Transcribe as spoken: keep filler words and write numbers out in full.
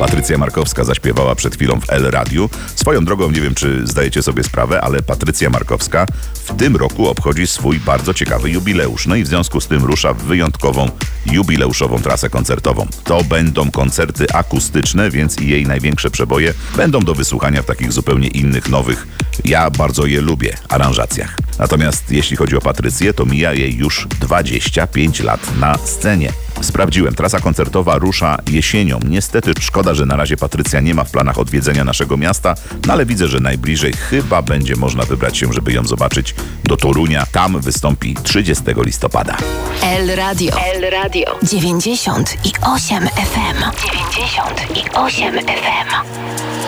Patrycja Markowska zaśpiewała przed chwilą w El Radiu. Swoją drogą, nie wiem czy zdajecie sobie sprawę, ale Patrycja Markowska w tym roku obchodzi swój bardzo ciekawy jubileusz. No i w związku z tym rusza w wyjątkową, jubileuszową trasę koncertową. To będą koncerty akustyczne, więc i jej największe przeboje będą do wysłuchania w takich zupełnie innych, nowych, ja bardzo je lubię, aranżacjach. Natomiast jeśli chodzi o Patrycję, to mija jej już dwadzieścia pięć lat na scenie. Sprawdziłem, trasa koncertowa rusza jesienią. Niestety szkoda, że na razie Patrycja nie ma w planach odwiedzenia naszego miasta, no ale widzę, że najbliżej chyba będzie można wybrać się, żeby ją zobaczyć, do Torunia. Tam wystąpi trzydziestego listopada. El Radio. El Radio. dziewięćdziesiąt i osiem F M. dziewięćdziesiąt i osiem F M.